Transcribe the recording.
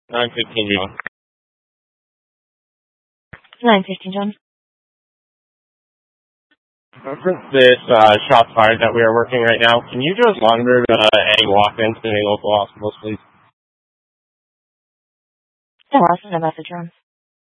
915 John. 915 John. For this shots fired that we are working right now, can you just monitor any walk-ins to any local hospitals, please? Yeah, I'll send a message, Ron.